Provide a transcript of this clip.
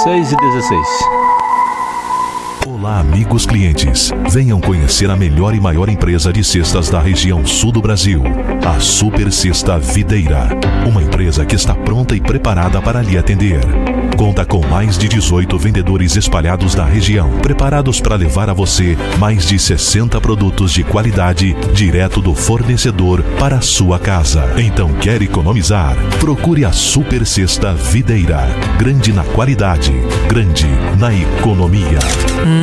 6h16. Olá, amigos clientes. Venham conhecer a melhor e maior empresa de cestas da região sul do Brasil, a Super Cesta Videira. Uma empresa que está pronta e preparada para lhe atender. Conta com mais de 18 vendedores espalhados na região, preparados para levar a você mais de 60 produtos de qualidade direto do fornecedor para a sua casa. Então, quer economizar? Procure a Super Cesta Videira. Grande na qualidade, grande na economia.